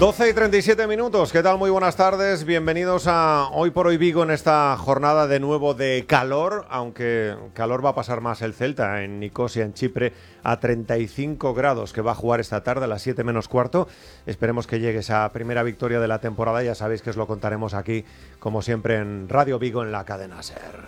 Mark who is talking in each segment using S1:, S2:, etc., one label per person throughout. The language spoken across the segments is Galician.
S1: 12:37. ¿Qué tal? Muy buenas tardes. Bienvenidos a Hoy por Hoy Vigo en esta jornada de nuevo de calor, aunque calor va a pasar más el Celta en Nicosia, en Chipre, a 35 grados, que va a jugar esta tarde a las 7 menos cuarto. Esperemos que llegue esa primera victoria de la temporada. Ya sabéis que os lo contaremos aquí, como siempre, en Radio Vigo, en la cadena SER.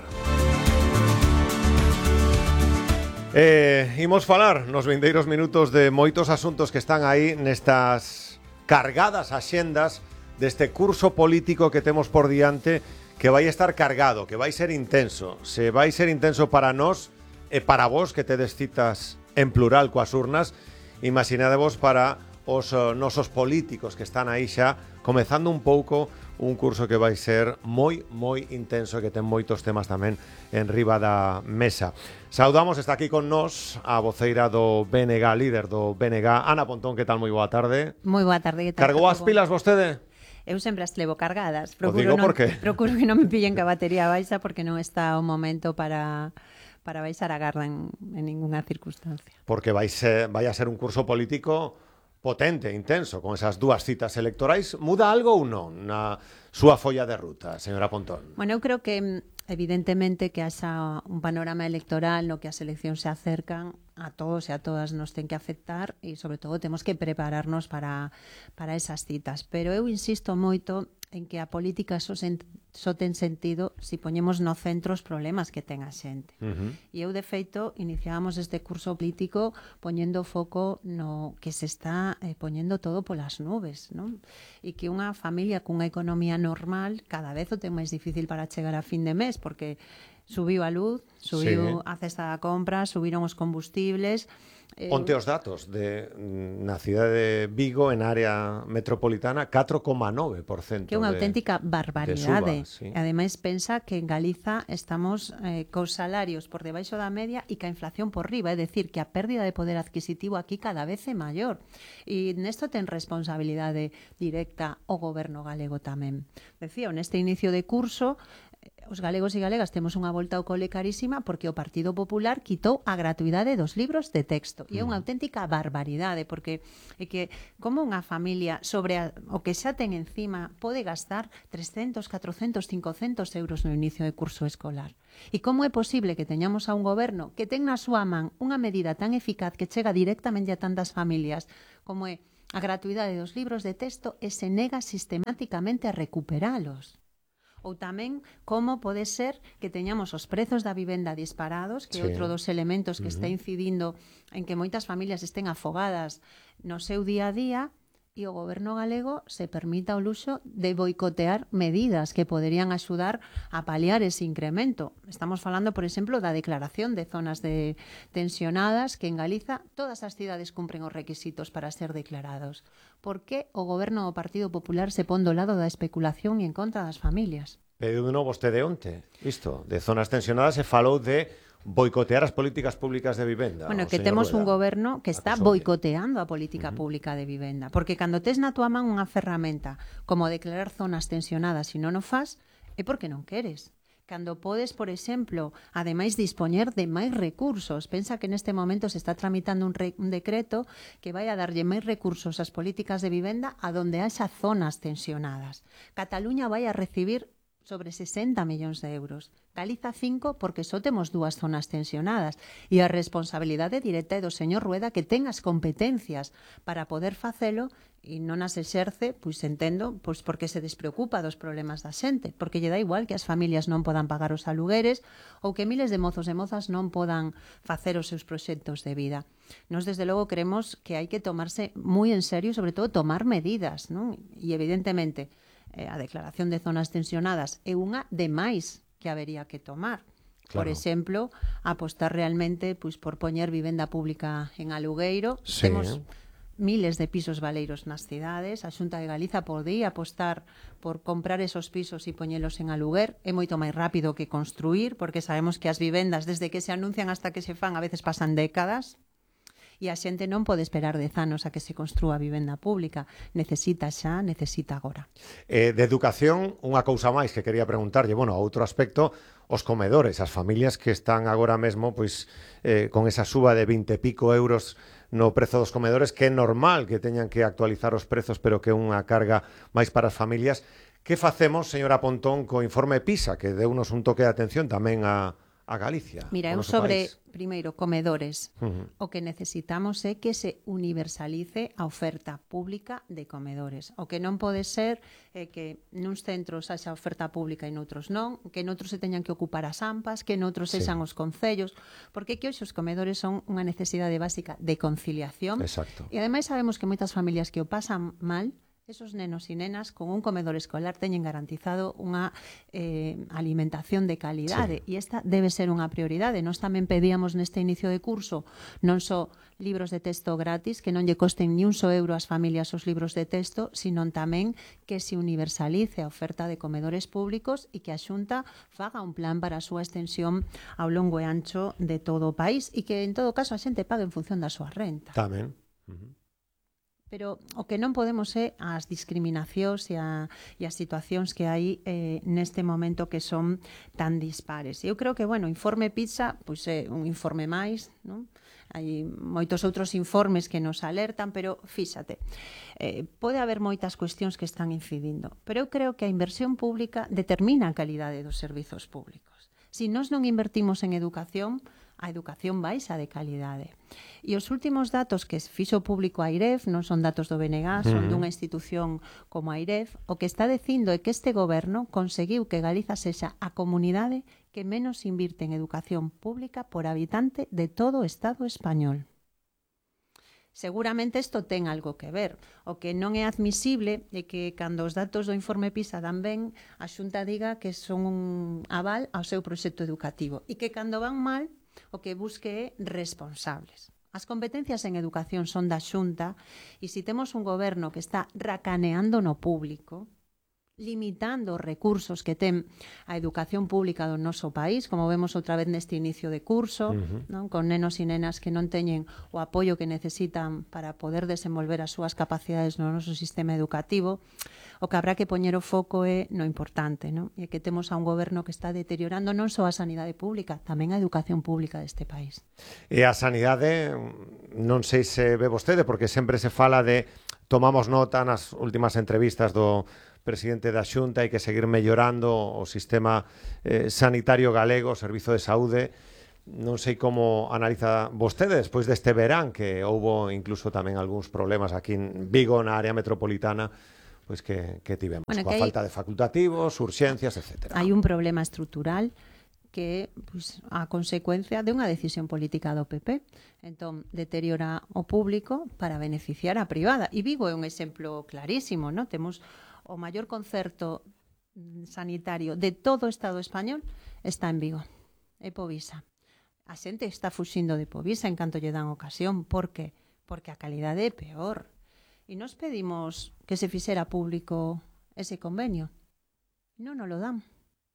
S1: Imos falar nos vindeiros minutos de moitos asuntos que están aí nestas cargadas axendas deste curso político que temos por diante, que vai estar cargado, que vai ser intenso. Se vai ser intenso para nós e para vos, que tedes citas en plural coas urnas, imaginadevos para os nosos políticos que están aí xa comezando un pouco un curso que vai ser moi intenso e que ten moitos temas tamén en riba da mesa. Saudamos, está aquí con nós a voceira do BNG, líder do BNG, Ana Pontón. Que tal? Moi boa tarde.
S2: Moi boa tarde. Que tal?
S1: Cargou as pilas vostede?
S2: Eu sempre as levo cargadas.
S1: Procuro
S2: que non me pillen que a batería baixa, porque non está o momento para baixar a garda en ninguna circunstancia.
S1: Porque vai a ser un curso político potente, intenso, con esas dúas citas electorais. Muda algo ou non na súa folla de ruta, señora Pontón?
S2: Bueno, eu creo que evidentemente que haxa un panorama electoral no que as eleccións se acercan, a todos e a todas nos ten que afectar, e sobre todo temos que prepararnos para esas citas. Pero eu insisto moito en que a política só ten sentido se poñemos no centro os problemas que ten a xente. E eu, de feito, iniciábamos este curso político poñendo foco no que se está poñendo todo polas nubes, non? E que unha familia cunha economía normal cada vez o ten máis difícil para chegar a fin de mes, porque subiu a luz, subiu a cesta da compra, subiron os combustibles.
S1: Onte os datos na cidade de Vigo, en área metropolitana, 4,9%.
S2: Que é unha auténtica barbaridade.
S1: Sí.
S2: Ademais, pensa que en Galiza estamos cos salarios por debaixo da media e que a inflación por riba, é dicir, que a pérdida de poder adquisitivo aquí cada vez é maior. E nesto ten responsabilidade directa o goberno galego tamén. Decía, neste inicio de curso, os galegos e galegas temos unha volta ao cole carísima porque o Partido Popular quitou a gratuidade dos libros de texto. E é unha auténtica barbaridade, porque é que como unha familia sobre o que xa ten encima pode gastar 300, 400, 500 euros no inicio de curso escolar. E como é posible que teñamos a un goberno que ten na súa man unha medida tan eficaz que chega directamente a tantas familias como é a gratuidade dos libros de texto e se nega sistemáticamente a recuperalos? Ou tamén como pode ser que teñamos os prezos da vivenda disparados, que é outro dos elementos que está incidindo en que moitas familias estén afogadas no seu día a día, e o goberno galego se permita o luxo de boicotear medidas que poderían axudar a paliar ese incremento. Estamos falando, por exemplo, da declaración de zonas tensionadas, que en Galiza todas as cidades cumpren os requisitos para ser declarados. Por que o goberno do Partido Popular se pon do lado da especulación e en contra das familias?
S1: Pediu de novo vostede onte isto, de zonas tensionadas, e falou de boicotear as políticas públicas de vivenda.
S2: Bueno, que temos un goberno que está boicoteando a política pública de vivenda, porque cando tes na túa man unha ferramenta como declarar zonas tensionadas e non o fas, é porque non queres. Cando podes, por exemplo, ademais dispoñer de máis recursos. Pensa que neste momento se está tramitando un decreto que vai a darlle máis recursos ás políticas de vivenda a donde haxa zonas tensionadas. Cataluña vai a recibir sobre 60 millóns de euros. Galiza 5, porque só temos dúas zonas tensionadas. E a responsabilidade directa é do señor Rueda, que ten as competencias para poder facelo e non as exerce, pois entendo, pois porque se despreocupa dos problemas da xente, porque lle dá igual que as familias non podan pagar os alugueres ou que miles de mozos e mozas non podan facer os seus proxectos de vida. Nós, desde logo, creemos que hai que tomarse moi en serio, sobre todo tomar medidas, non? E evidentemente a declaración de zonas tensionadas é unha de máis que habería que tomar. Claro. Por exemplo, apostar realmente pois por poñer vivenda pública en alugueiro.
S1: Sí.
S2: Temos miles de pisos baleiros nas cidades. A Xunta de Galiza podía apostar por comprar esos pisos e poñelos en aluguer. É moito máis rápido que construir, porque sabemos que as vivendas, desde que se anuncian hasta que se fan, a veces pasan décadas. E a xente non pode esperar 10 anos a que se construa vivenda pública. Necesita xa, necesita agora.
S1: De educación, unha cousa máis que quería preguntarlle, bueno, a outro aspecto, os comedores, as familias que están agora mesmo pois con esa suba de 20 e pico euros no prezo dos comedores, que é normal que teñan que actualizar os prezos, pero que é unha carga máis para as familias. Que facemos, señora Pontón, co informe PISA, que deunos un toque de atención tamén a Galicia?
S2: Mira, eu sobre, primeiro, comedores. O que necesitamos é que se universalice a oferta pública de comedores. O que non pode ser é que nuns centros haxa oferta pública e noutros non, que noutros se teñan que ocupar as AMPAs, que noutros sexan os concellos, porque que hoxe os comedores son unha necesidade básica de conciliación.
S1: Exacto.
S2: E ademais sabemos que moitas familias que o pasan mal, esos nenos e nenas con un comedor escolar teñen garantizado unha alimentación de calidade, e esta debe ser unha prioridade. Nós tamén pedíamos neste inicio de curso non só libros de texto gratis, que non lle costen ni un só euro ás familias os libros de texto, sino tamén que se universalice a oferta de comedores públicos e que a Xunta faga un plan para a súa extensión ao longo e ancho de todo o país, e que en todo caso a xente pague en función da súa renta.
S1: Tamén.
S2: Pero o que non podemos é as discriminacións e as situacións que hai neste momento que son tan dispares. Eu creo que, bueno, o informe PISA pois é un informe máis, non? Hai moitos outros informes que nos alertan, pero fíxate, pode haber moitas cuestións que están incidindo, pero eu creo que a inversión pública determina a calidade dos servizos públicos. Se nós non invertimos en educación, a educación baixa de calidade. E os últimos datos que fixo público a AIREF non son datos do BNG, son dunha institución como a AIREF. O que está dicindo é que este goberno conseguiu que Galiza sexa a comunidade que menos invirte en educación pública por habitante de todo o Estado español. Seguramente isto ten algo que ver. O que non é admisible é que cando os datos do informe PISA dan ben, a Xunta diga que son un aval ao seu proxecto educativo e que cando van mal, o que busque é responsables. As competencias en educación son da Xunta, e se temos un goberno que está racaneando no público, limitando os recursos que ten a educación pública do noso país, como vemos outra vez neste inicio de curso, non? Con nenos e nenas que non teñen o apoio que necesitan para poder desenvolver as súas capacidades no noso sistema educativo. O que habrá que poñer o foco é no importante, non? E que temos a un goberno que está deteriorando non só a sanidade pública, tamén a educación pública deste país.
S1: E a sanidade, non sei se ve vostede, porque sempre se fala de, tomamos nota nas últimas entrevistas do presidente da Xunta, hai que seguir mellorando o sistema sanitario galego, o servizo de saúde. Non sei como analiza vostede despois deste verán, que houbo incluso tamén algúns problemas aquí en Vigo, na área metropolitana, pois que tivemos, coa falta de facultativos, urxencias, etc.
S2: Hai un problema estrutural que é a consecuencia de unha decisión política do PP. Entón, deteriora o público para beneficiar a privada. E Vigo é un exemplo clarísimo, non? Temos o maior concerto sanitario de todo o Estado español está en Vigo, é Povisa. A xente está fuxindo de Povisa en canto lle dan ocasión. Por que? Porque a calidade é peor. E nos pedimos que se fixera público ese convenio. Non nos lo dan.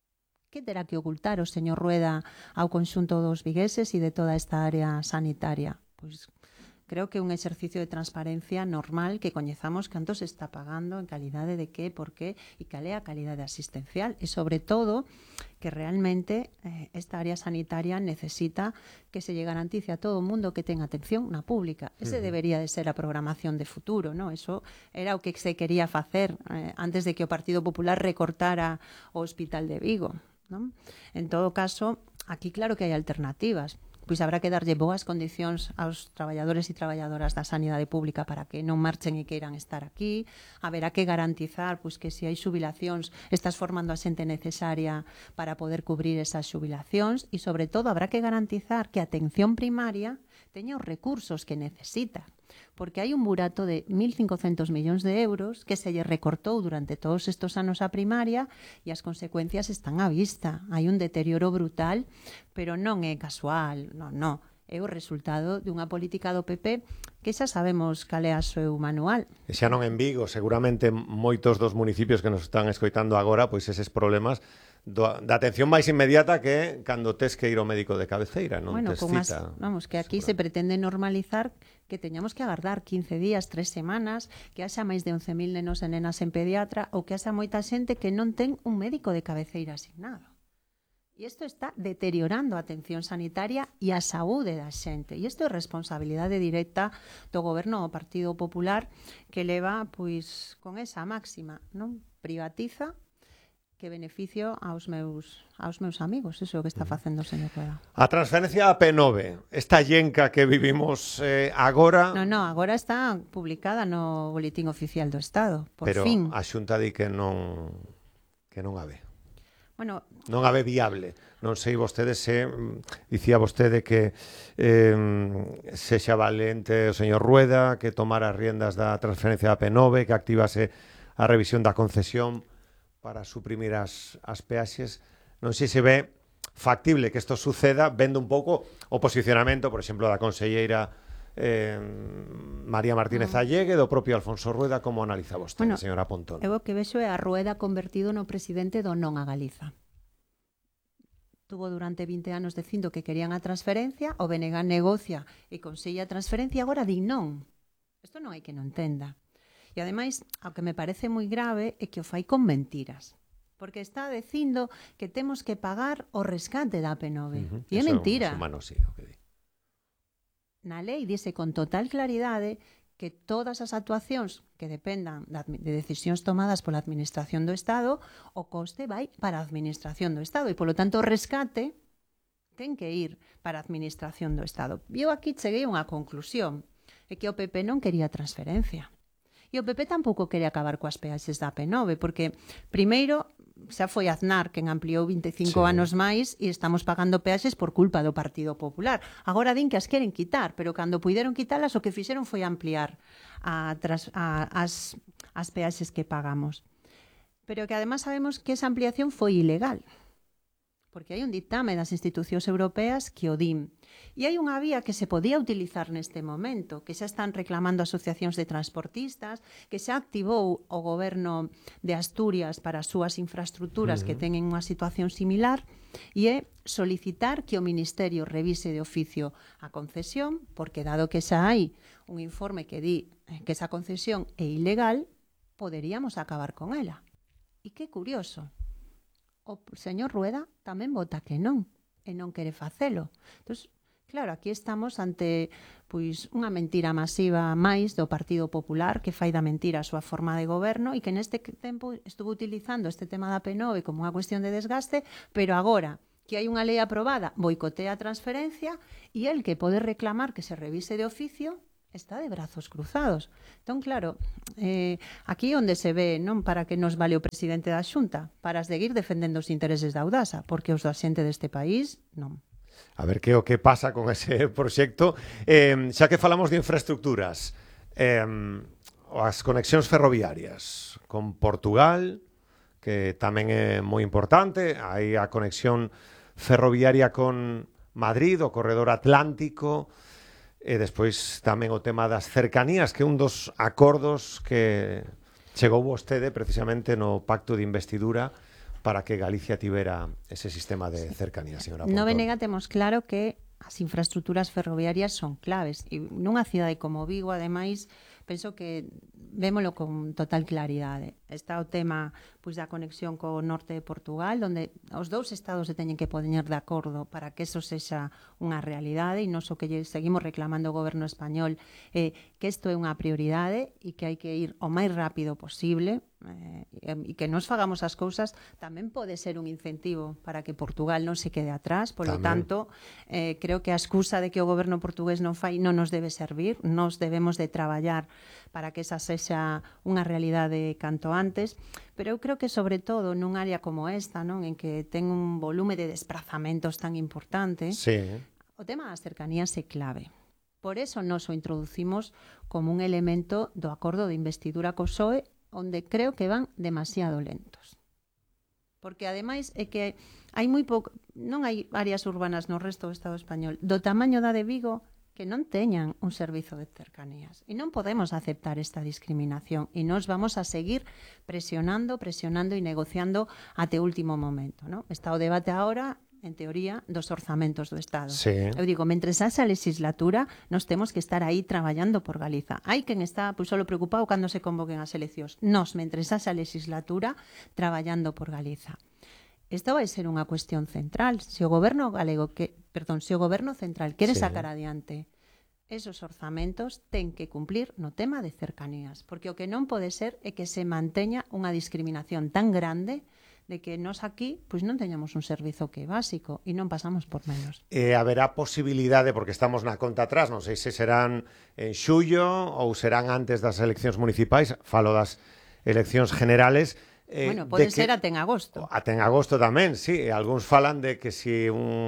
S2: Que terá que ocultar o señor Rueda ao conxunto dos vigueses e de toda esta área sanitaria? Pois creo que é un exercicio de transparencia normal que coñezamos canto se está pagando, en calidade de que, por qué e cal é a calidade asistencial, e sobre todo que realmente esta área sanitaria necesita que se lle garantice a todo o mundo que ten atención na pública. Ese debería de ser a programación de futuro, non? Eso era o que se quería facer antes de que o Partido Popular recortara o Hospital de Vigo, non? En todo caso, aquí claro que hai alternativas. Pois habrá que darlle boas condicións aos traballadores e traballadoras da sanidade pública para que non marchen e queiran estar aquí. Haberá que garantizar pois que se hai xubilacións estás formando a xente necesaria para poder cubrir esas xubilacións, e sobre todo habrá que garantizar que a atención primaria teña os recursos que necesita, porque hai un burato de 1.500 millóns de euros que se lle recortou durante todos estes anos a primaria, e as consecuencias están á vista. Hai un deterioro brutal, pero non é casual, non. É o resultado dunha política do PP que xa sabemos cal é a seu manual.
S1: E xa non en Vigo, seguramente moitos dos municipios que nos están escoitando agora, pois eses problemas da atención máis inmediata que é cando tes que ir ao médico de cabeceira, non tes cita.
S2: Vamos, que aquí se pretende normalizar que teñamos que agardar 15 días, 3 semanas, que haxa máis de 11.000 nenos e nenas en pediatra, ou que haxa moita xente que non ten un médico de cabeceira asignado. E isto está deteriorando a atención sanitaria e a saúde da xente. E isto é responsabilidade directa do goberno do Partido Popular, que leva pois con esa máxima, non? Privatiza que beneficio aos meus amigos. Iso é o que está facendo o señor Rueda.
S1: A transferencia a P9, esta llenca que vivimos agora...
S2: Non, agora está publicada no Boletín Oficial do Estado, por
S1: pero
S2: fin.
S1: a Xunta di que non a ve.
S2: Bueno,
S1: Non a ve viable. Non sei vostede se dicía vostede que sexa valente o señor Rueda, que tomara as riendas da transferencia da P9, que activase a revisión da concesión para suprimir as peaxes. Non sei se ve factible que isto suceda, vendo un pouco o posicionamento, por exemplo, da conselleira María Martínez Allegue, do propio Alfonso Rueda. Como analiza vostede, señora Pontón?
S2: Eu o que vexo é a Rueda convertido no presidente do non a Galiza. Tuvo durante 20 anos dicindo que querían a transferencia, o BNG negocia e conselle a transferencia, agora di non. Isto non hai que non entenda. E ademais, o que me parece moi grave é que o fai con mentiras. Porque está dicindo que temos que pagar o rescate da P9. E é mentira.
S1: O que di.
S2: Na lei dice con total claridade que todas as actuacións que dependan de decisións tomadas pola Administración do Estado, o coste vai para a Administración do Estado e, polo tanto, o rescate ten que ir para a Administración do Estado. E eu aquí cheguei a unha conclusión, é que o PP non quería transferencia. E o PP tampouco quere acabar coas peaxes da P9, porque, primeiro, xa foi Aznar quen ampliou 25 anos máis e estamos pagando peaxes por culpa do Partido Popular. Agora din que as queren quitar, pero cando puideron quitalas o que fixeron foi ampliar as peaxes que pagamos. Pero que además sabemos que esa ampliación foi ilegal, porque hai un ditame das institucións europeas que o din. E hai unha vía que se podía utilizar neste momento, que xa están reclamando asociacións de transportistas, que xa activou o goberno de Asturias para as súas infraestructuras que teñen unha situación similar, e é solicitar que o Ministerio revise de oficio a concesión, porque dado que xa hai un informe que di que esa concesión é ilegal, poderíamos acabar con ela. E que curioso, o señor Rueda tamén vota que non, e non quere facelo. Entón, claro, aquí estamos ante pois unha mentira masiva máis do Partido Popular, que fai da mentira a súa forma de goberno e que neste tempo estuvo utilizando este tema da P9 como unha cuestión de desgaste, pero agora que hai unha lei aprobada, boicotea a transferencia e el que pode reclamar que se revise de oficio está de brazos cruzados. Entón, claro, aquí onde se ve, non para que nos vale o presidente da Xunta, para seguir defendendo os intereses da Audasa, porque os da xente deste país, non.
S1: A ver que o que pasa con ese proxecto. Xa que falamos de infraestructuras, as conexións ferroviarias con Portugal, que tamén é moi importante, hai a conexión ferroviaria con Madrid, o corredor atlántico, e despois tamén o tema das cercanías, que é un dos acordos que chegou vostede precisamente no pacto de investidura para que Galicia tivera ese sistema de cercanías, señora Pontón.
S2: No BNG temos claro que as infraestructuras ferroviarias son claves e nunha cidade como Vigo, ademais, penso que vémolo con total claridade. Está o tema pois da conexión co norte de Portugal, onde os dous estados se teñen que poñer de acordo para que eso sexa unha realidade, e nos o que seguimos reclamando o goberno español é que isto é unha prioridade e que hai que ir o máis rápido posible, e que nos fagamos as cousas tamén pode ser un incentivo para que Portugal non se quede atrás. Por lo tanto, creo que a excusa de que o goberno portugués non fai non nos debe servir. Nos debemos de traballar para que esa sexa unha realidade canto antes, pero eu creo que sobre todo nun área como esta, non, en que ten un volume de desplazamentos tan importante, o tema das cercanías é clave. Por eso nos o introducimos como un elemento do acordo de investidura co PSOE, onde creo que van demasiado lentos. Porque ademais é que hai moi pouco, non hai áreas urbanas no resto do Estado español do tamaño da de Vigo que non teñan un servizo de cercanías. E non podemos aceptar esta discriminación e nos vamos a seguir presionando e negociando até o último momento, ¿no? Está o debate agora, en teoría, dos orzamentos do Estado. Eu digo, mentres haxa legislatura, nos temos que estar aí traballando por Galiza. Hai quen está solo preocupado cando se convoquen as eleccións. Nos, mentres haxa legislatura, traballando por Galiza. Isto vai ser unha cuestión central. Se o goberno central quere sacar adiante esos orzamentos, ten que cumplir no tema de cercanías, porque o que non pode ser é que se manteña unha discriminación tan grande de que nós aquí pois non teñamos un servizo que é básico e non pasamos por menos.
S1: Haberá posibilidade, porque estamos na conta atrás, non sei se serán en xullo ou serán antes das eleccións municipais, falo das eleccións generales.
S2: Bueno, pode ser ate en agosto.
S1: Ate en agosto tamén, sí. Algúns falan de que si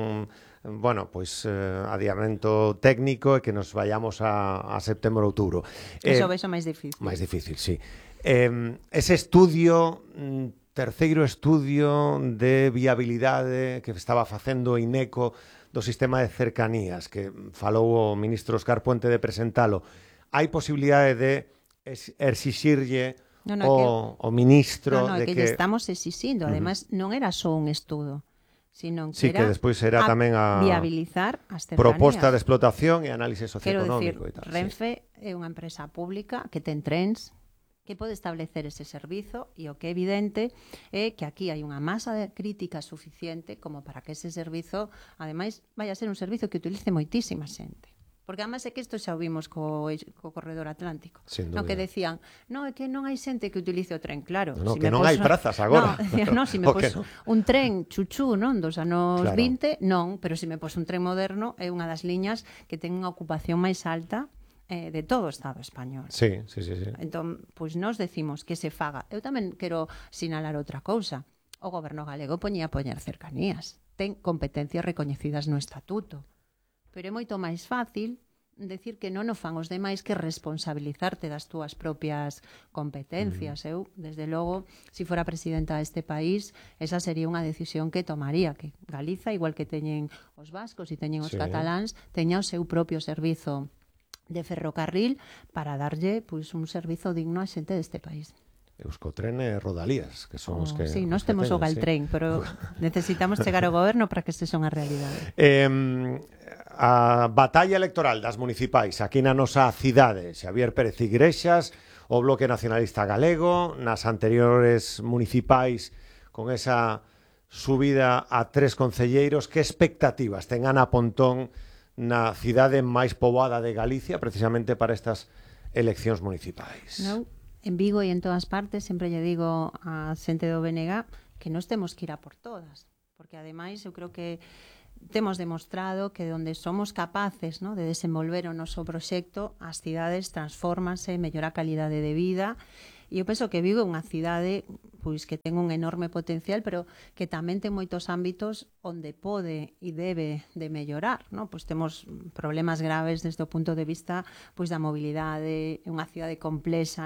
S1: adiamento técnico e que nos vayamos a setembro, outubro.
S2: Eso vexo máis difícil.
S1: Máis difícil, sí. Ese estudio, terceiro estudio de viabilidade que estaba facendo o INECO do sistema de cercanías, que falou o ministro Óscar Puente de presentalo, hai posibilidade de exixirlle o ministro de
S2: que estamos exixindo. Además, non era só un estudo, sino
S1: que era que despois era tamén a
S2: viabilizar as cercanías.
S1: Proposta de explotación e análise socioeconómico.
S2: Quero dicir, Renfe é unha empresa pública que ten trens, que pode establecer ese servizo, e o que é evidente é que aquí hai unha masa de crítica suficiente como para que ese servizo, ademais, vai a ser un servizo que utilice moitísima xente. Porque además é que isto xa o vimos co corredor atlántico. No, que decían, é que non hai xente que utilice o tren, claro.
S1: Que non hai prazas agora.
S2: Se me pos un tren chuchú, dos anos 20, non, pero se me pos un tren moderno, é unha das liñas que ten unha ocupación máis alta de todo o Estado español.
S1: Sí.
S2: Entón, pois nós decimos que se faga. Eu tamén quero sinalar outra cousa. O goberno galego poñía a poñer cercanías. Ten competencias recoñecidas no estatuto. Pero é moito máis fácil decir que non o fan os demais que responsabilizarte das túas propias competencias. Eu, desde logo, se fora presidenta deste país, esa sería unha decisión que tomaría, que Galiza, igual que teñen os vascos e teñen os cataláns, teña o seu propio servizo de ferrocarril para darlle un servizo digno á xente deste país.
S1: Euskotren e Rodalías, que son os que...
S2: Sí, nós temos o Galtren, pero necesitamos chegar ao goberno para que este son a realidade.
S1: A batalla electoral das municipais aquí na nosa cidade, Xavier Pérez Igrexas, o Bloque Nacionalista Galego, nas anteriores municipais con esa subida a 3 concelleiros, que expectativas ten Ana Pontón na cidade máis poboada de Galicia precisamente para estas eleccións municipais?
S2: En Vigo e en todas partes sempre lle digo a xente do BNG que nós temos que ir a por todas, porque ademais eu creo que temos demostrado que onde somos capaces de desenvolver o noso proxecto, as cidades transfórmanse, mellora a calidade de vida, e eu penso que Vigo é unha cidade que ten un enorme potencial, pero que tamén ten moitos ámbitos onde pode e debe de mellorar, Pois temos problemas graves desde o punto de vista da mobilidade, é unha cidade complexa,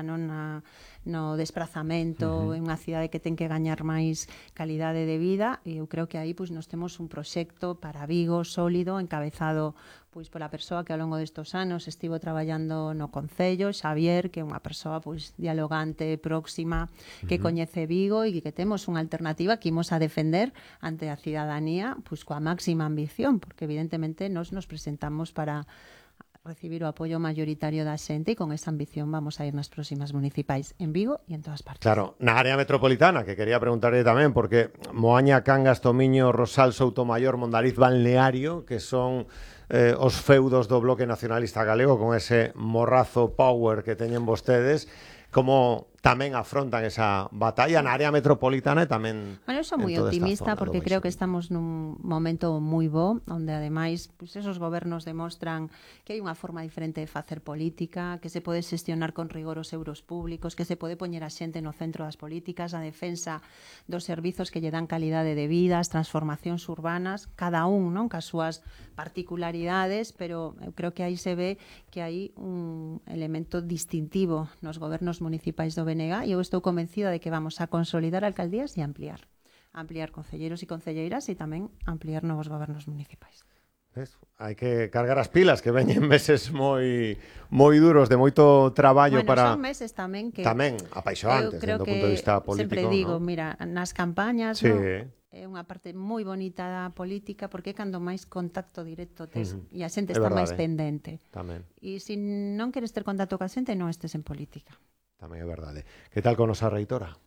S2: no desprazamento, é unha cidade que ten que gañar máis calidade de vida, e eu creo que aí nós temos un proxecto para Vigo sólido, encabezado pola persoa que ao longo destos anos estivo traballando no Concello, Xavier, que é unha persoa dialogante, próxima, que coñece Vigo e que temos unha alternativa que imos a defender ante a cidadanía coa máxima ambición, porque evidentemente nos presentamos para recibir o apoio mayoritario da xente, e con esa ambición vamos a ir nas próximas municipais en Vigo e en todas partes.
S1: Claro, na área metropolitana, que quería preguntarle tamén, porque Moaña, Cangas, Tomiño, Rosal, Soutomayor, Mondariz, Balneario, que son os feudos do Bloque Nacionalista Galego, con ese morrazo power que teñen vostedes, como tamén afrontan esa batalla na área metropolitana e tamén...
S2: Eu sou moi optimista porque creo que estamos nun momento moi bo, onde ademais esos gobernos demostran que hai unha forma diferente de facer política, que se pode xestionar con rigor os euros públicos, que se pode poñer a xente no centro das políticas, a defensa dos servizos que lle dan calidade de vida, as transformacións urbanas, cada un, cas súas particularidades, pero eu creo que aí se ve que hai un elemento distintivo nos gobernos municipais do BNG, e eu estou convencida de que vamos a consolidar alcaldías e ampliar concelleiros e concelleiras, e tamén ampliar novos gobernos municipais.
S1: Hai que cargar as pilas, que veñen meses moi duros, de moito traballo para...
S2: Son meses tamén que...
S1: Tamén apaixonantes, desde o punto de vista político.
S2: Sempre digo, mira, nas campañas, é unha parte moi bonita da política, porque é cando máis contacto directo tes, e a xente está máis pendente. E se non queres ter contacto coa xente, non estes en política.
S1: Tamén é verdade. Que tal con nosa reitora?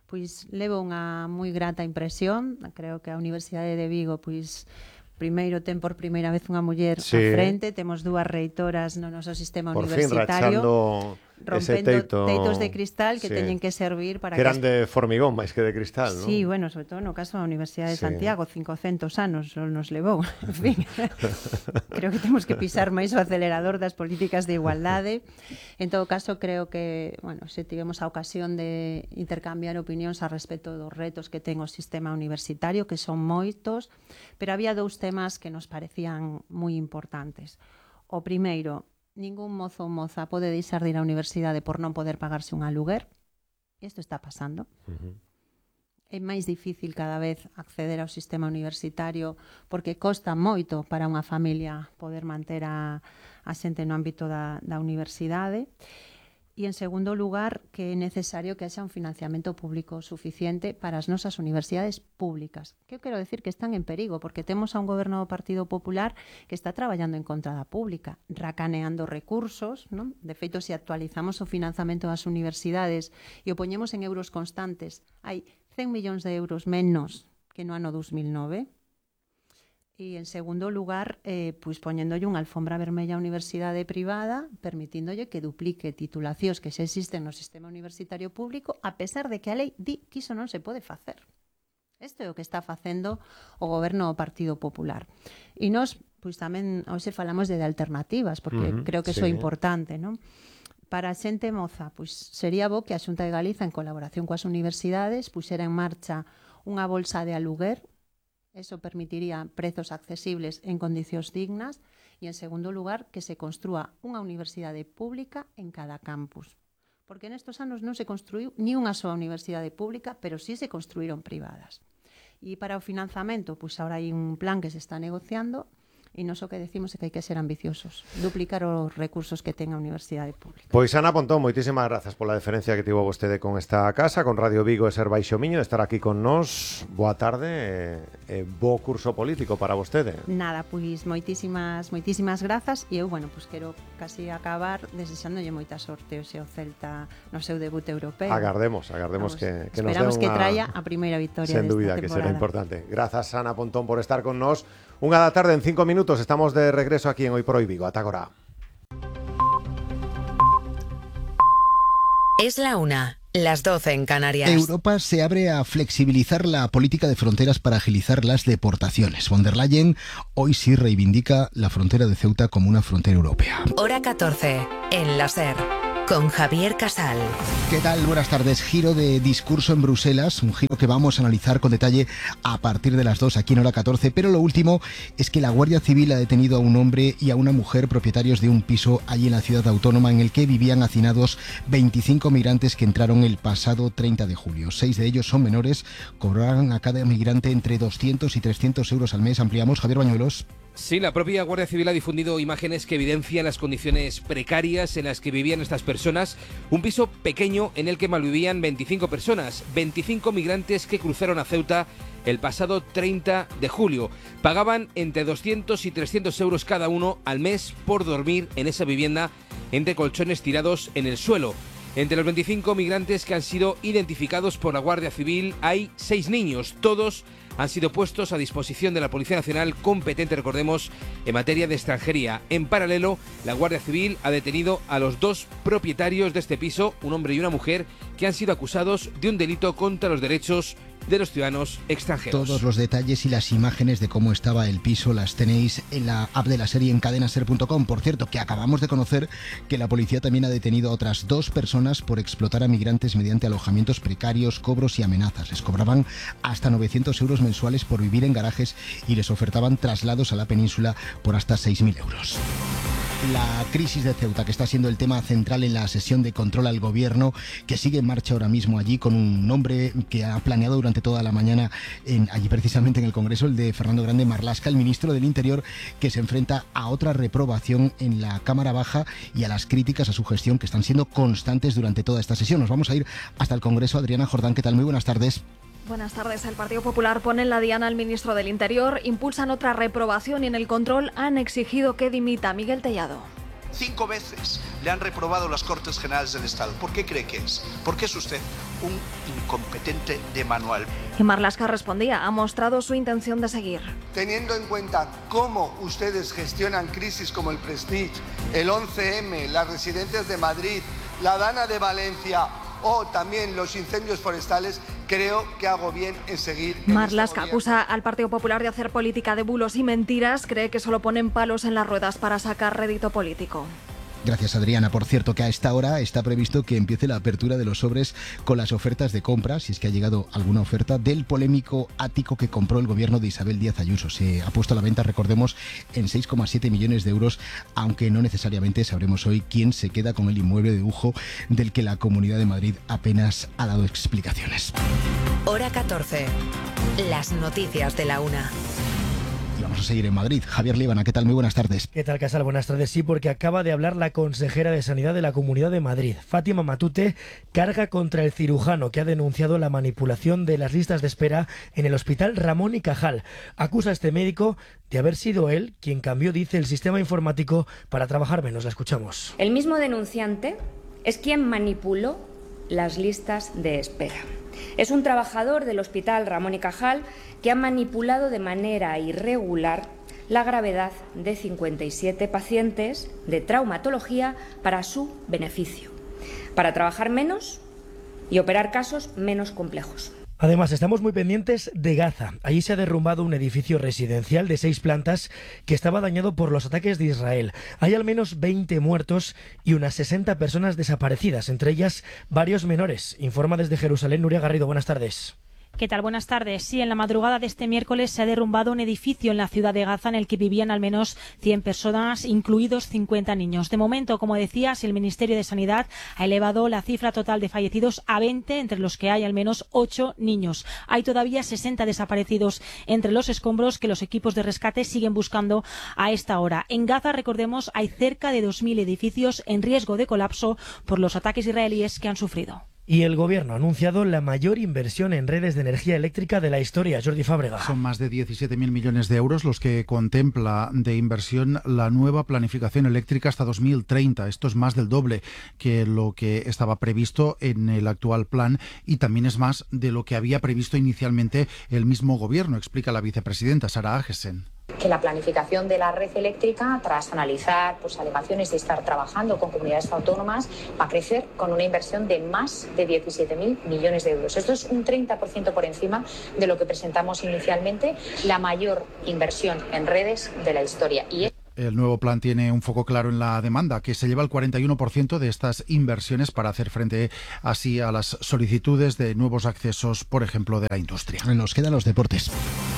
S2: Pois levo unha moi grata impresión. Creo que a Universidade de Vigo, pois, primeiro ten por primeira vez unha muller á frente. Temos dúas reitoras no noso sistema universitario.
S1: Por fin,
S2: rompendo teitos de cristal que teñen que servir para
S1: que eran de formigón máis que de cristal, non?
S2: Sí, bueno, sobre todo no caso da Universidade de Santiago, 500 anos nos levou. En fin, creo que temos que pisar máis o acelerador das políticas de igualdade. En todo caso, creo que, bueno, se tivemos a ocasión de intercambiar opinións a respecto dos retos que ten o sistema universitario, que son moitos, pero había dous temas que nos parecían moi importantes. O primeiro, ningún mozo ou moza pode deixar de ir á universidade por non poder pagarse un aluguer. Isto está pasando. É máis difícil cada vez acceder ao sistema universitario porque costa moito para unha familia poder manter a xente no ámbito da universidade. E, en segundo lugar, que é necesario que haxa un financiamento público suficiente para as nosas universidades públicas. Que eu quero decir que están en perigo, porque temos a un goberno do Partido Popular que está traballando en contra da pública, racaneando recursos, non? De feito, se actualizamos o financiamento das universidades e o poñemos en euros constantes, hai 100 millóns de euros menos que no ano 2009. E, en segundo lugar, pois poñéndolle unha alfombra vermella á universidade privada, permitíndolle que duplique titulacións que xa existen no sistema universitario público, a pesar de que a lei di que iso non se pode facer. Isto é o que está facendo o goberno do Partido Popular. E nós, pois tamén, hoxe falamos de alternativas, porque creo que iso é importante, non? Para a xente moza, pois sería bo que a Xunta de Galiza, en colaboración coas universidades, puxera en marcha unha bolsa de aluguer. Eso permitiría prezos accesibles en condicións dignas e, en segundo lugar, que se construa unha universidade pública en cada campus. Porque nestos anos non se construiu ni unha soa universidade pública, pero sí se construíron privadas. E para o financiamento, pois agora hai un plan que se está negociando e nós o que decimos é que hai que ser ambiciosos, duplicar os recursos que ten a Universidade Pública.
S1: Pois Ana Pontón, moitísimas grazas pola deferencia que tivo vostede con esta casa, con Radio Vigo e Ser Baixo Miño, de estar aquí con nós. Boa tarde e bo curso político para vostede.
S2: Nada, pois moitísimas grazas e eu, bueno, pois quero casi acabar desexándolle moita sorte hoxe ao Celta no seu debut europeo.
S1: Agardemos
S2: Vamos,
S1: que nos dé
S2: esperamos que traia a primeira victoria
S1: sen dúbida que
S2: temporada.
S1: será importante. Grazas Ana Pontón por estar con nós. Unha da tarde en 5 minutos, estamos de regreso aquí en Hoy por Hoy Vigo. Ata agora.
S3: Es la 1, las 12 en Canarias.
S4: Europa se abre a flexibilizar la política de fronteras para agilizar las deportaciones. Von der Leyen hoy sí reivindica la frontera de Ceuta como una frontera europea.
S3: Hora 14, en la SER, con Javier Casal.
S4: ¿Qué tal? Buenas tardes. Giro de discurso en Bruselas, un giro que vamos a analizar con detalle a partir de las 2 aquí en Hora 14. Pero lo último es que la Guardia Civil ha detenido a un hombre y a una mujer propietarios de un piso allí en la ciudad autónoma en el que vivían hacinados 25 migrantes que entraron el pasado 30 de julio. 6 de ellos son menores, cobrarán a cada migrante entre 200 y 300 euros al mes. Ampliamos, Javier Bañuelos.
S5: Sí, la propia Guardia Civil ha difundido imágenes que evidencian las condiciones precarias en las que vivían estas personas. Un piso pequeño en el que malvivían 25 personas, 25 migrantes que cruzaron a Ceuta el pasado 30 de julio. Pagaban entre 200 y 300 euros cada uno al mes por dormir en esa vivienda entre colchones tirados en el suelo. Entre los 25 migrantes que han sido identificados por la Guardia Civil hay 6 niños, todos han sido puestos a disposición de la Policía Nacional, competente, recordemos, en materia de extranjería. En paralelo, la Guardia Civil ha detenido a los 2 propietarios de este piso, un hombre y una mujer, que han sido acusados de un delito contra los derechos de los ciudadanos extranjeros.
S4: Todos los detalles y las imágenes de cómo estaba el piso las tenéis en la app de la serie en cadenaser.com. Por cierto, que acabamos de conocer que la policía también ha detenido a otras 2 personas por explotar a migrantes mediante alojamientos precarios, cobros y amenazas. Les cobraban hasta 900 euros mensuales por vivir en garajes y les ofertaban traslados a la península por hasta 6.000 euros. La crisis de Ceuta, que está siendo el tema central en la sesión de control al gobierno, que sigue en marcha ahora mismo allí con un nombre que ha planeado durante toda la mañana allí precisamente en el Congreso, el de Fernando Grande Marlaska, el ministro del Interior, que se enfrenta a otra reprobación en la Cámara Baja y a las críticas a su gestión que están siendo constantes durante toda esta sesión. Nos vamos a ir hasta el Congreso. Adriana Jordán, ¿qué tal? Muy buenas tardes.
S6: Buenas tardes. El Partido Popular pone en la diana al ministro del Interior, impulsan otra reprobación y en el control han exigido que dimita. Miguel Tellado.
S7: 5 veces le han reprobado las Cortes Generales del Estado. ¿Por qué cree que es? Porque es usted un incompetente de manual.
S6: Y Marlaska respondía, ha mostrado su intención de seguir.
S8: Teniendo en cuenta cómo ustedes gestionan crisis como el Prestige, el 11M, las residencias de Madrid, la Dana de Valencia o también los incendios forestales, creo que hago bien en seguir.
S6: Marlaska acusa al Partido Popular de hacer política de bulos y mentiras. Cree que solo ponen palos en las ruedas para sacar rédito político.
S4: Gracias, Adriana. Por cierto, que a esta hora está previsto que empiece la apertura de los sobres con las ofertas de compra, si es que ha llegado alguna oferta, del polémico ático que compró el gobierno de Isabel Díaz Ayuso. Se ha puesto a la venta, recordemos, en 6,7 millones de euros, aunque no necesariamente sabremos hoy quién se queda con el inmueble de lujo del que la Comunidad de Madrid apenas ha dado explicaciones.
S3: Hora 14. Las noticias de la una.
S4: Y vamos a seguir en Madrid. Javier Líbana, ¿qué tal? Muy buenas tardes.
S9: ¿Qué tal, Casal? Buenas tardes. Sí, porque acaba de hablar la consejera de Sanidad de la Comunidad de Madrid. Fátima Matute carga contra el cirujano que ha denunciado la manipulación de las listas de espera en el Hospital Ramón y Cajal. Acusa a este médico de haber sido él quien cambió, dice, el sistema informático para trabajar menos. La escuchamos.
S10: El mismo denunciante es quien manipuló las listas de espera. Es un trabajador del Hospital Ramón y Cajal que ha manipulado de manera irregular la gravedad de 57 pacientes de traumatología para su beneficio, para trabajar menos y operar casos menos complejos.
S9: Además, estamos muy pendientes de Gaza. Allí se ha derrumbado un edificio residencial de 6 plantas que estaba dañado por los ataques de Israel. Hay al menos 20 muertos y unas 60 personas desaparecidas, entre ellas varios menores. Informa desde Jerusalén Nuria Garrido. Buenas tardes.
S11: ¿Qué tal? Buenas tardes. Sí, en la madrugada de este miércoles se ha derrumbado un edificio en la ciudad de Gaza en el que vivían al menos 100 personas, incluidos 50 niños. De momento, como decías, el Ministerio de Sanidad ha elevado la cifra total de fallecidos a 20, entre los que hay al menos 8 niños. Hay todavía 60 desaparecidos entre los escombros que los equipos de rescate siguen buscando a esta hora. En Gaza, recordemos, hay cerca de 2.000 edificios en riesgo de colapso por los ataques israelíes que han sufrido.
S9: Y el Gobierno ha anunciado la mayor inversión en redes de energía eléctrica de la historia. Jordi Fábrega.
S12: Son más de 17.000 millones de euros los que contempla de inversión la nueva planificación eléctrica hasta 2030. Esto es más del doble que lo que estaba previsto en el actual plan y también es más de lo que había previsto inicialmente el mismo Gobierno, explica la vicepresidenta Sara Agesen.
S13: Que la planificación de la red eléctrica, tras analizar alegaciones de estar trabajando con comunidades autónomas, va a crecer con una inversión de más de 17.000 millones de euros. Esto es un 30% por encima de lo que presentamos inicialmente, la mayor inversión en redes de la historia.
S12: El nuevo plan tiene un foco claro en la demanda, que se lleva el 41% de estas inversiones para hacer frente así a las solicitudes de nuevos accesos, por ejemplo, de la industria.
S4: Nos quedan los deportes.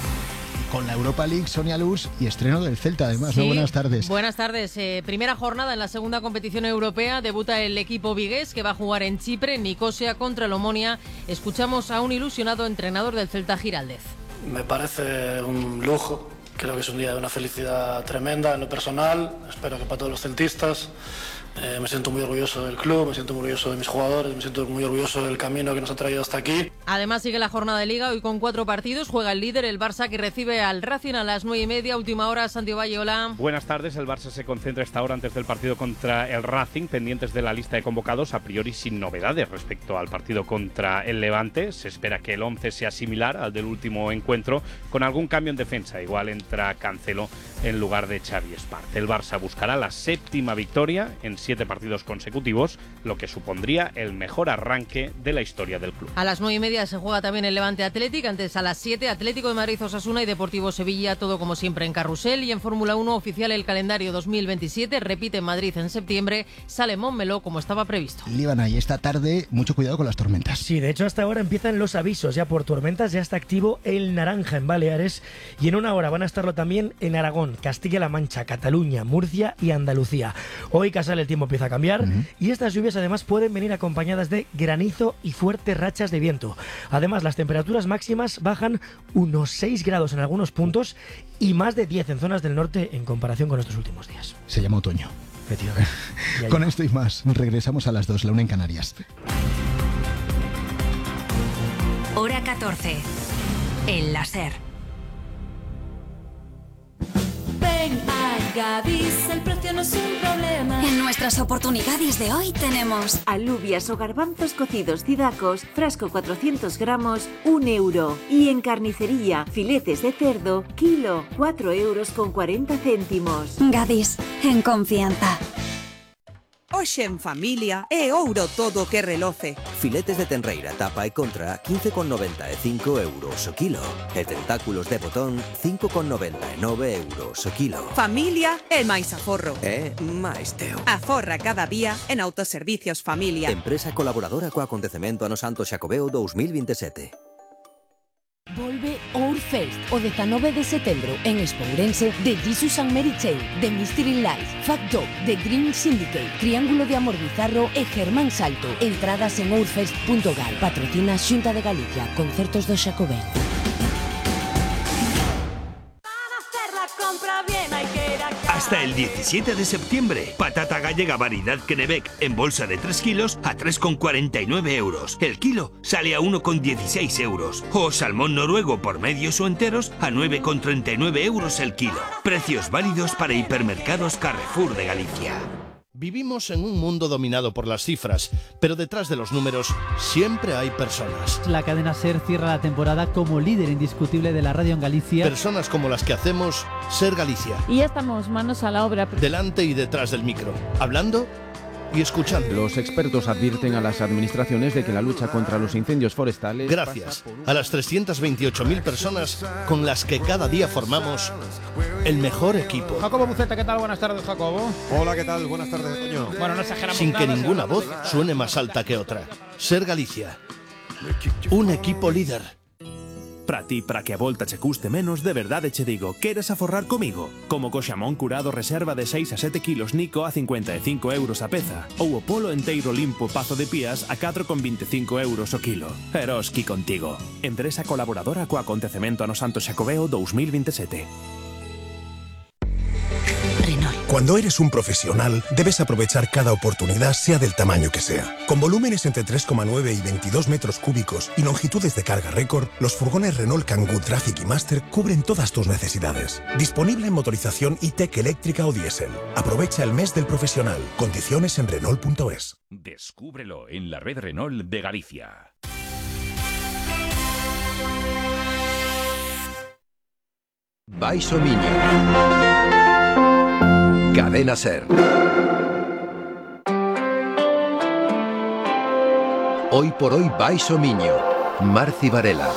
S4: Con la Europa League, Sonia Luz, y estreno del Celta, además.
S14: Sí,
S4: ¿no? Buenas tardes.
S14: Buenas tardes. Primera jornada en la segunda competición europea. Debuta el equipo vigués, que va a jugar en Chipre, en Nicosia, contra el Omonia. Escuchamos a un ilusionado entrenador del Celta, Giraldez.
S15: Me parece un lujo. Creo que es un día de una felicidad tremenda en lo personal. Espero que para todos los celtistas. Me siento muy orgulloso del club, me siento muy orgulloso de mis jugadores, me siento muy orgulloso del camino que nos ha traído hasta aquí.
S14: Además sigue la jornada de Liga, hoy con 4 partidos. Juega el líder, el Barça, que recibe al Racing a las 9:30. Última hora, Santiago Valle, hola.
S16: Buenas tardes, el Barça se concentra esta hora antes del partido contra el Racing, pendientes de la lista de convocados, a priori sin novedades respecto al partido contra el Levante. Se espera que el 11 sea similar al del último encuentro, con algún cambio en defensa. Igual entra Cancelo en lugar de Xavi Espart. El Barça buscará la 7ª victoria en 7 partidos consecutivos, lo que supondría el mejor arranque de la historia del club.
S14: A las 9:30 se juega también el Levante Athletic, antes a las 7 Atlético de Madrid, Osasuna y Deportivo Sevilla, todo como siempre en carrusel. Y en Fórmula 1 oficial el calendario 2027, repite en Madrid en septiembre, sale Montmeló como estaba previsto.
S4: Líbana, y esta tarde mucho cuidado con las tormentas.
S9: Sí, de hecho hasta ahora empiezan los avisos ya por tormentas, ya está activo el naranja en Baleares y en una hora van a estarlo también en Aragón, Castilla-La Mancha, Cataluña, Murcia y Andalucía. Hoy, Casal, el tiempo empieza a cambiar y estas lluvias además pueden venir acompañadas de granizo y fuertes rachas de viento. Además, las temperaturas máximas bajan unos 6 grados en algunos puntos y más de 10 en zonas del norte en comparación con estos últimos días.
S4: Se llama otoño. Con esto y más, regresamos a las 2, la 1 en Canarias.
S3: Hora 14. El láser.
S17: Ven a Gadis, el precio no es un problema.
S18: En nuestras oportunidades de hoy tenemos
S19: alubias o garbanzos cocidos Cidacos, frasco 400 gramos, 1 euro. Y en carnicería, filetes de cerdo, kilo, 4,40 €.
S18: Gadis, en confianza.
S20: Hoxe en familia é ouro todo que reloce.
S21: Filetes de tenreira, tapa e contra, 15,95 € o kilo. E tentáculos de botón, 5,99 € o kilo.
S20: Familia é máis aforro.
S21: É máis teo.
S20: Aforra cada día en Autoservicios Familia.
S21: Empresa colaboradora co acontecemento Ano Santo Xacobeo 2027.
S22: Volve Ourfest o 19 de setembro en Espourense de Jesus and Mary Chain, The Mystery Life, Fat Dog, The Green Syndicate, Triángulo de Amor Bizarro e Germán Salto. Entradas en ourfest.gal. Patrocina Xunta de Galicia. Concertos do Xacobeo.
S23: Hasta el 17 de septiembre, patata gallega variedad Kennebec en bolsa de 3 kilos a 3,49 €. El kilo sale a 1,16 €. O salmón noruego por medios o enteros a 9,39 € el kilo. Precios válidos para hipermercados Carrefour de Galicia.
S24: Vivimos en un mundo dominado por las cifras, pero detrás de los números siempre hay personas.
S25: La cadena SER cierra la temporada como líder indiscutible de la radio en Galicia.
S24: Personas como las que hacemos SER Galicia.
S26: Y ya estamos manos a la obra.
S24: Delante y detrás del micro, hablando y escuchando.
S27: Los expertos advierten a las administraciones de que la lucha contra los incendios forestales...
S24: Gracias a las 328.000 personas con las que cada día formamos el mejor equipo.
S28: Jacobo Buceta, ¿qué tal? Buenas tardes, Jacobo.
S1: Hola, ¿qué tal? Buenas tardes, Toño.
S28: Bueno, no exageramos
S24: Sin que
S28: nada,
S24: ninguna voz suene más alta que otra. SER Galicia. Un equipo líder.
S29: Para ti, para que a volta che custe menos, de verdade che digo, queres aforrar comigo? Como co xamón curado reserva de 6 a 7 kilos Nico a 55 € a peza, ou o polo enteiro limpo Pazo de Pías a 4,25 € o kilo. Eroski contigo. Empresa colaboradora co acontecemento Ano Santo Xacobeo 2027.
S30: Cuando eres un profesional, debes aprovechar cada oportunidad, sea del tamaño que sea. Con volúmenes entre 3,9 y 22 metros cúbicos y longitudes de carga récord, los furgones Renault Kangoo Traffic y Master cubren todas tus necesidades. Disponible en motorización e-Tech eléctrica o diésel. Aprovecha el mes del profesional. Condiciones en Renault.es.
S31: Descúbrelo en la red Renault de Galicia.
S32: Baixo Miño. Cadena SER. Hoy por hoy Baixo Miño. Marci Varela.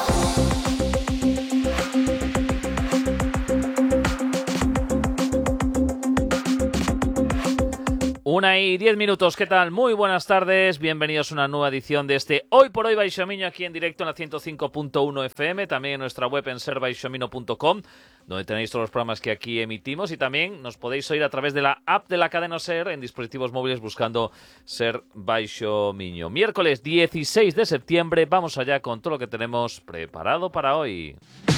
S33: 1:10, ¿qué tal? Muy buenas tardes, bienvenidos a una nueva edición de este Hoy por Hoy Baixo Miño, aquí en directo en la 105.1 FM, también en nuestra web en serbaixomino.com, donde tenéis todos los programas que aquí emitimos, y también nos podéis oír a través de la app de la cadena SER en dispositivos móviles buscando SER Baixo Miño. Miércoles 16 de septiembre, vamos allá con todo lo que tenemos preparado para hoy.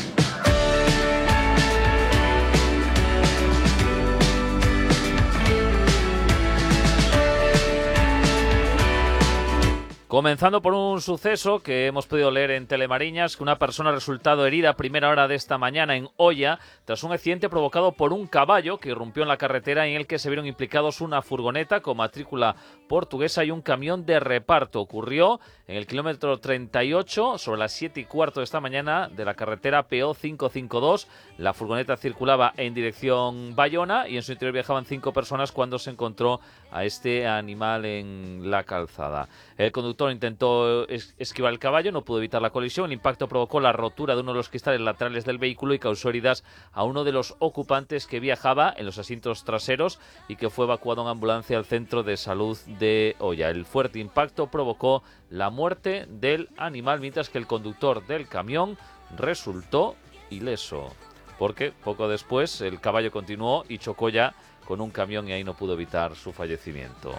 S33: Comenzando por un suceso que hemos podido leer en Telemariñas, que una persona ha resultado herida a primera hora de esta mañana en Oia tras un accidente provocado por un caballo que irrumpió en la carretera en el que se vieron implicados una furgoneta con matrícula portuguesa y un camión de reparto. Ocurrió en el kilómetro 38 sobre las 7:15 de esta mañana de la carretera PO 552. La furgoneta circulaba en dirección Bayona y en su interior viajaban 5 personas cuando se encontró a este animal en la calzada. El conductor intentó esquivar el caballo, no pudo evitar la colisión. El impacto provocó la rotura de uno de los cristales laterales del vehículo y causó heridas a uno de los ocupantes que viajaba en los asientos traseros y que fue evacuado en ambulancia al centro de salud de Oia. El fuerte impacto provocó la muerte del animal, mientras que el conductor del camión resultó ileso, porque poco después el caballo continuó y chocó ya con un camión y ahí no pudo evitar su fallecimiento.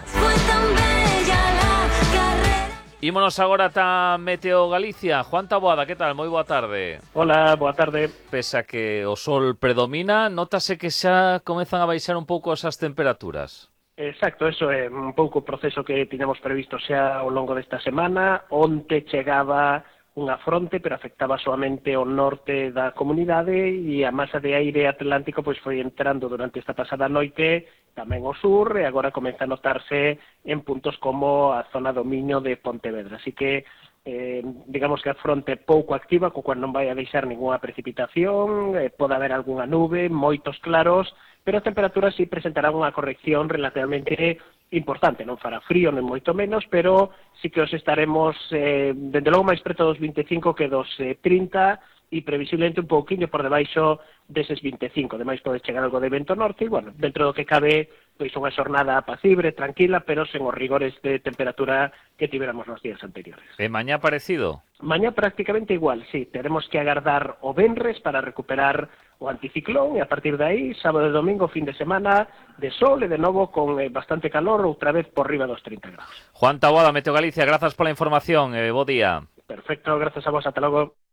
S33: Ímonos agora ata Meteo Galicia. Juan Taboada, que tal? Moi boa tarde.
S34: Hola, boa tarde.
S33: Pese a que o sol predomina, nótase que xa comezan a baixar un pouco esas temperaturas.
S34: Exacto, eso é un pouco o proceso que tiñamos previsto xa ao longo desta semana. Onte chegaba unha fronte, pero afectaba soamente o norte da comunidade e a masa de aire atlántico pois foi entrando durante esta pasada noite tamén ao sur e agora comeza a notarse en puntos como a zona do Miño de Pontevedra. Así que digamos que a fronte pouco activa, co cual non vai a deixar ninguna precipitación, pode haber algunha nube, moitos claros, pero as temperaturas sí presentarán unha corrección relativamente importante, non fará frío nem moito menos, pero sí que os estaremos dende logo máis preto dos 25 que dos 30 e previsiblemente un pouquiño por debaixo deses 25. Ademais pode chegar algo de vento norte e, bueno, dentro do que cabe, pois unha xornada apacible, tranquila, pero sen os rigores de temperatura que tivéramos nos días anteriores.
S33: E mañá parecido?
S34: Mañá prácticamente igual, sí. Teremos que agardar o venres para recuperar o anticiclón e a partir de aí, sábado e domingo, fin de semana, de sol e de novo con bastante calor, outra vez por riba dos 30 graus.
S33: Juan Taboada, Meteo Galicia, grazas pola información, bo día.
S34: Perfecto, grazas a vos, ata logo.